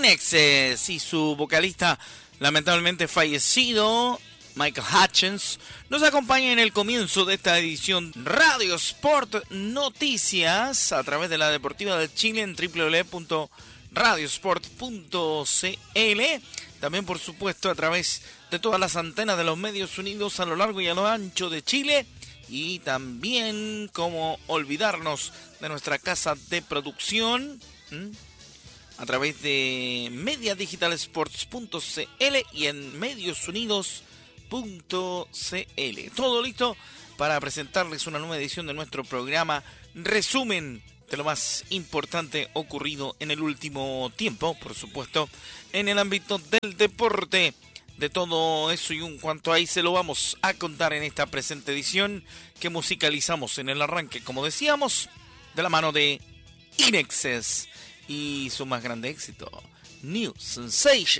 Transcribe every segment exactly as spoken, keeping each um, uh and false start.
Inexes y su vocalista lamentablemente fallecido, Michael Hutchins, nos acompaña en el comienzo de esta edición Radio Sport Noticias a través de la Deportiva del Chile en doble u doble u doble u punto radiosport punto c l. También, por supuesto, a través de todas las antenas de los medios unidos a lo largo y a lo ancho de Chile. Y también, como olvidarnos de nuestra casa de producción, ¿m? a través de media digital sports punto c l y en medios unidos punto c l. Todo listo para presentarles una nueva edición de nuestro programa Resumen de lo más importante ocurrido en el último tiempo, por supuesto, en el ámbito del deporte. De todo eso y un cuanto ahí se lo vamos a contar en esta presente edición que musicalizamos en el arranque, como decíamos, de la mano de Inexes y su más grande éxito, New Sensation.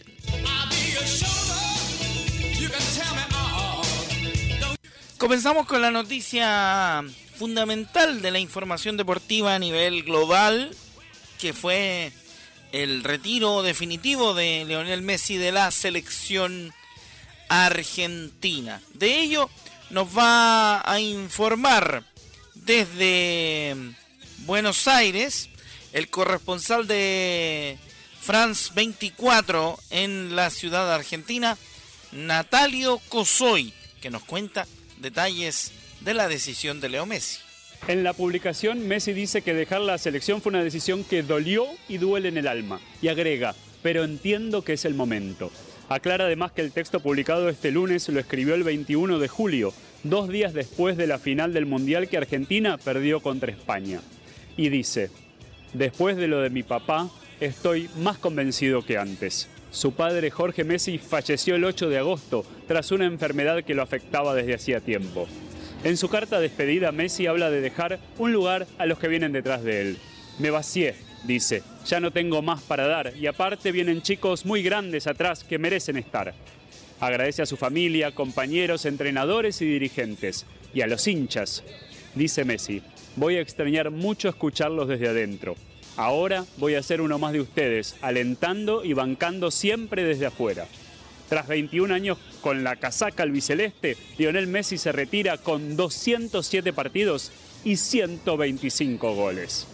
Comenzamos con la noticia fundamental de la información deportiva a nivel global, que fue el retiro definitivo de Lionel Messi de la selección argentina. De ello nos va a informar desde Buenos Aires el corresponsal de France veinticuatro en la ciudad argentina, Natalio Cosoy, que nos cuenta detalles de la decisión de Leo Messi. En la publicación, Messi dice que dejar la selección fue una decisión que dolió y duele en el alma. Y agrega, pero entiendo que es el momento. Aclara además que el texto publicado este lunes lo escribió el veintiuno de julio, dos días después de la final del Mundial que Argentina perdió contra España. Y dice, después de lo de mi papá, estoy más convencido que antes. Su padre, Jorge Messi, falleció el ocho de agosto tras una enfermedad que lo afectaba desde hacía tiempo. En su carta de despedida, Messi habla de dejar un lugar a los que vienen detrás de él. Me vacié, dice, ya no tengo más para dar y aparte vienen chicos muy grandes atrás que merecen estar. Agradece a su familia, compañeros, entrenadores y dirigentes. Y a los hinchas, dice Messi, voy a extrañar mucho escucharlos desde adentro. Ahora voy a ser uno más de ustedes, alentando y bancando siempre desde afuera. Tras veintiún años con la casaca albiceleste, Lionel Messi se retira con doscientos siete partidos y ciento veinticinco goles.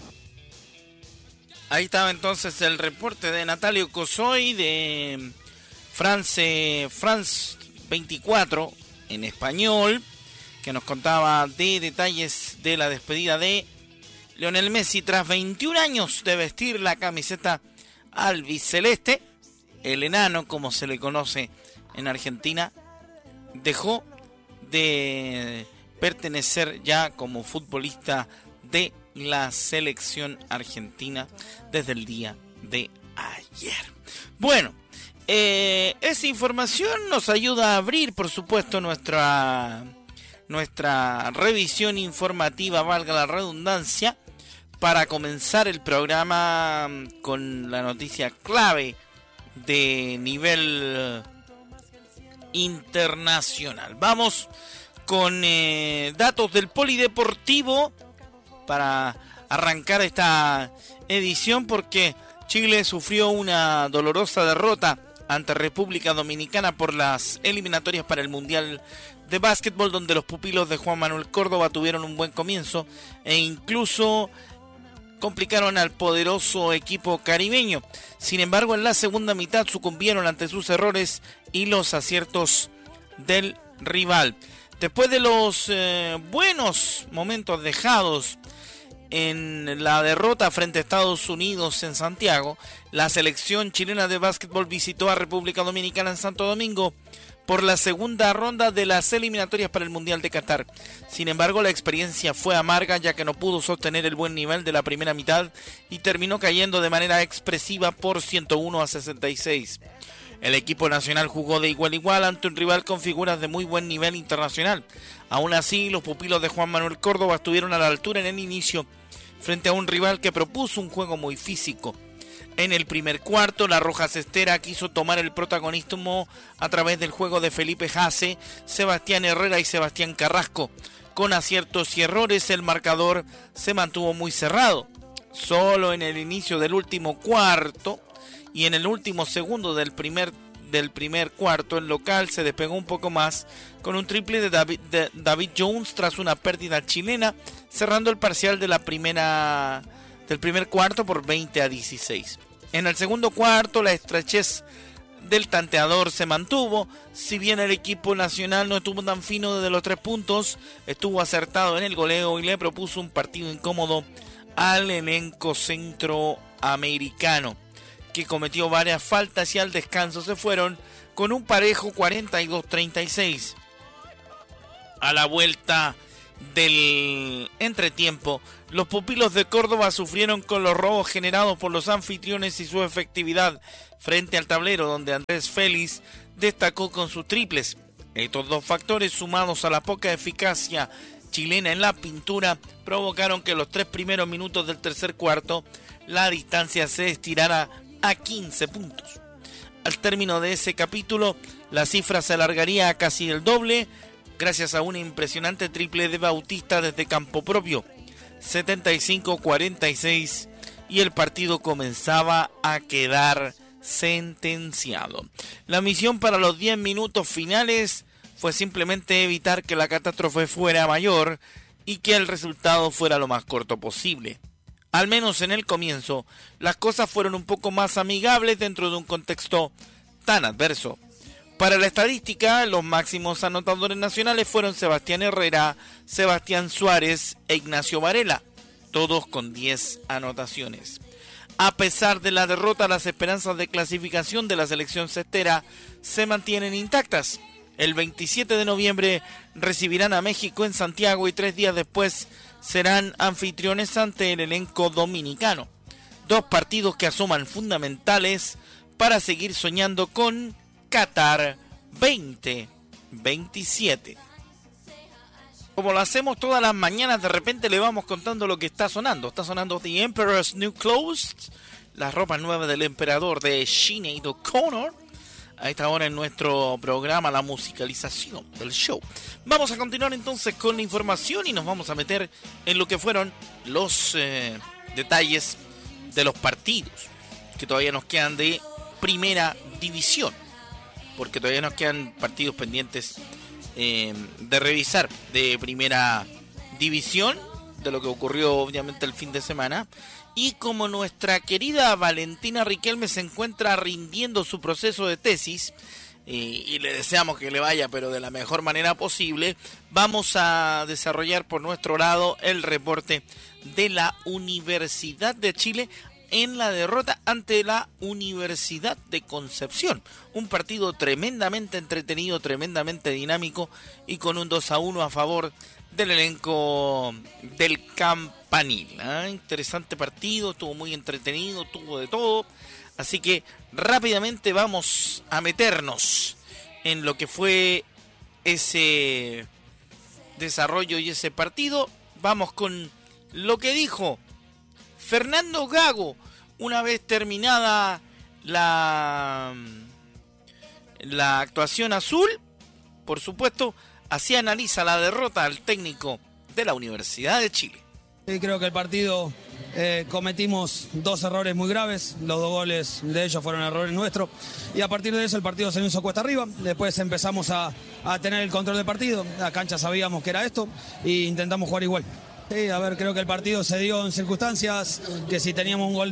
Ahí estaba entonces el reporte de Natalio Cosoy de France, France veinticuatro en español, que nos contaba de detalles de la despedida de Lionel Messi tras veintiún años de vestir la camiseta albiceleste. El enano, como se le conoce en Argentina, dejó de pertenecer ya como futbolista de la selección argentina desde el día de ayer. Bueno, eh, esa información nos ayuda a abrir, por supuesto, nuestra, nuestra revisión informativa, valga la redundancia, para comenzar el programa con la noticia clave de nivel internacional. Vamos con eh, datos del polideportivo para arrancar esta edición, porque Chile sufrió una dolorosa derrota ante República Dominicana por las eliminatorias para el Mundial de Básquetbol, donde los pupilos de Juan Manuel Córdoba tuvieron un buen comienzo e incluso complicaron al poderoso equipo caribeño. Sin embargo, en la segunda mitad sucumbieron ante sus errores y los aciertos del rival. Después de los eh, buenos momentos dejados en la derrota frente a Estados Unidos en Santiago, la selección chilena de básquetbol visitó a República Dominicana en Santo Domingo por la segunda ronda de las eliminatorias para el Mundial de Qatar. Sin embargo, la experiencia fue amarga, ya que no pudo sostener el buen nivel de la primera mitad y terminó cayendo de manera expresiva por ciento uno a sesenta y seis. El equipo nacional jugó de igual a igual ante un rival con figuras de muy buen nivel internacional. Aún así, los pupilos de Juan Manuel Córdoba estuvieron a la altura en el inicio frente a un rival que propuso un juego muy físico. En el primer cuarto, la Roja Cestera quiso tomar el protagonismo a través del juego de Felipe Jase, Sebastián Herrera y Sebastián Carrasco. Con aciertos y errores, el marcador se mantuvo muy cerrado. Solo en el inicio del último cuarto, y en el último segundo del primer, del primer cuarto el local se despegó un poco más con un triple de David, de David Jones tras una pérdida chilena, cerrando el parcial de la primera, del primer cuarto por veinte a dieciséis. En el segundo cuarto la estrechez del tanteador se mantuvo, si bien el equipo nacional no estuvo tan fino desde los tres puntos, estuvo acertado en el goleo y le propuso un partido incómodo al elenco centroamericano, que cometió varias faltas y al descanso se fueron con un parejo cuarenta y dos a treinta y seis. A la vuelta del entretiempo, los pupilos de Córdoba sufrieron con los robos generados por los anfitriones y su efectividad frente al tablero, donde Andrés Félix destacó con sus triples. Estos dos factores, sumados a la poca eficacia chilena en la pintura, provocaron que en los tres primeros minutos del tercer cuarto la distancia se estirara a quince puntos. Al término de ese capítulo, la cifra se alargaría a casi el doble, gracias a una impresionante triple de Bautista desde campo propio, setenta y cinco a cuarenta y seis, y el partido comenzaba a quedar sentenciado. La misión para los diez minutos finales fue simplemente evitar que la catástrofe fuera mayor y que el resultado fuera lo más corto posible. Al menos en el comienzo, las cosas fueron un poco más amigables dentro de un contexto tan adverso. Para la estadística, los máximos anotadores nacionales fueron Sebastián Herrera, Sebastián Suárez e Ignacio Varela, todos con diez anotaciones. A pesar de la derrota, las esperanzas de clasificación de la selección cestera se mantienen intactas. El veintisiete de noviembre recibirán a México en Santiago y tres días después serán anfitriones ante el elenco dominicano. Dos partidos que asoman fundamentales para seguir soñando con Qatar veinte veintisiete. Como lo hacemos todas las mañanas, de repente le vamos contando lo que está sonando. Está sonando The Emperor's New Clothes, las ropas nuevas del emperador de Sinead O'Connor. A esta hora en nuestro programa, la musicalización del show. Vamos a continuar entonces con la información y nos vamos a meter en lo que fueron los eh, detalles de los partidos que todavía nos quedan de primera división, porque todavía nos quedan partidos pendientes eh, de revisar de primera división, de lo que ocurrió obviamente el fin de semana. Y como nuestra querida Valentina Riquelme se encuentra rindiendo su proceso de tesis, y, y le deseamos que le vaya pero de la mejor manera posible, vamos a desarrollar por nuestro lado el reporte de la Universidad de Chile en la derrota ante la Universidad de Concepción. Un partido tremendamente entretenido, tremendamente dinámico y con un dos a uno a favor del elenco del Campanil. ¿eh? Interesante partido, estuvo muy entretenido, tuvo de todo. Así que rápidamente vamos a meternos en lo que fue ese desarrollo y ese partido. Vamos con lo que dijo Fernando Gago una vez terminada la, la actuación azul. Por supuesto, así analiza la derrota al técnico de la Universidad de Chile. Sí, creo que el partido eh, cometimos dos errores muy graves, los dos goles de ellos fueron errores nuestros y a partir de eso el partido se nos hizo cuesta arriba, después empezamos a, a tener el control del partido, la cancha sabíamos que era esto e intentamos jugar igual. Sí, a ver, creo que el partido se dio en circunstancias que si teníamos un gol